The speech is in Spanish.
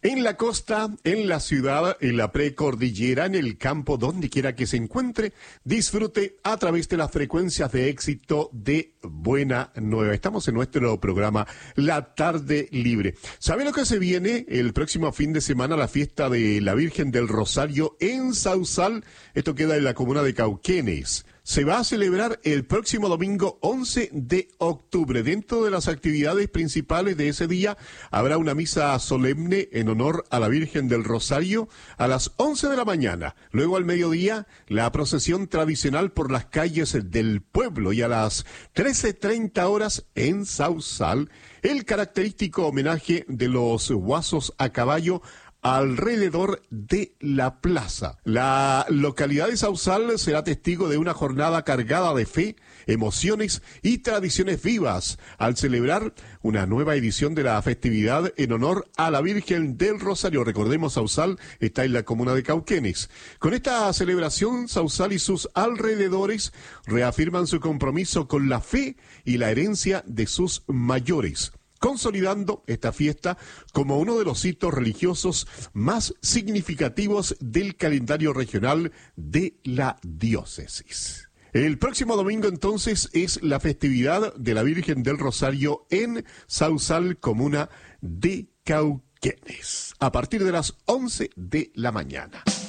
En la costa, en la ciudad, en la precordillera, en el campo, donde quiera que se encuentre, disfrute a través de las frecuencias de éxito de Buena Nueva. Estamos en nuestro programa La Tarde Libre. ¿Sabe lo que se viene? El próximo fin de semana, la fiesta de la Virgen del Rosario en Sausal. Esto queda en la comuna de Cauquenes. Se va a celebrar el próximo domingo 11 de octubre. Dentro de las actividades principales de ese día habrá una misa solemne en honor a la Virgen del Rosario a las 11 de la mañana. Luego al mediodía la procesión tradicional por las calles del pueblo y a las 13:30 horas en Sausal el característico homenaje de los guasos a caballo alrededor de la plaza. La localidad de Sausal será testigo de una jornada cargada de fe, emociones y tradiciones vivas al celebrar una nueva edición de la festividad en honor a la Virgen del Rosario. Recordemos, Sausal está en la comuna de Cauquenes. Con esta celebración, Sausal y sus alrededores reafirman su compromiso con la fe y la herencia de sus mayores, consolidando esta fiesta como uno de los hitos religiosos más significativos del calendario regional de la diócesis. El próximo domingo entonces es la festividad de la Virgen del Rosario en Sausal, comuna de Cauquenes, a partir de las 11 de la mañana.